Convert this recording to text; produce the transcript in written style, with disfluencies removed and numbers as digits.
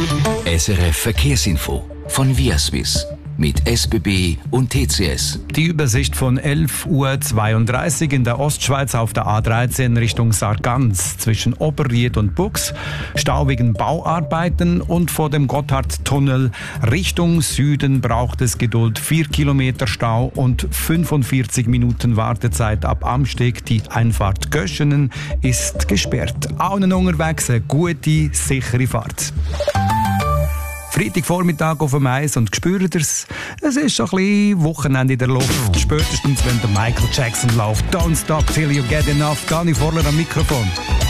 SRF Verkehrsinfo von Viaswiss mit SBB und TCS. Die Übersicht von 11:32 Uhr in der Ostschweiz auf der A13 Richtung Sargans zwischen Oberried und Bux. Stau wegen Bauarbeiten und vor dem Gotthardtunnel Richtung Süden braucht es Geduld. 4 Kilometer Stau und 45 Minuten Wartezeit ab Amsteg. Die Einfahrt Göschenen ist gesperrt. Allen unterwegs eine gute, sichere Fahrt. Freitagvormittag auf dem Eis und spürt es ist schon ein bisschen Wochenende in der Luft. Spätestens wenn der Michael Jackson läuft. Don't stop till you get enough. Gar nicht vorne am Mikrofon.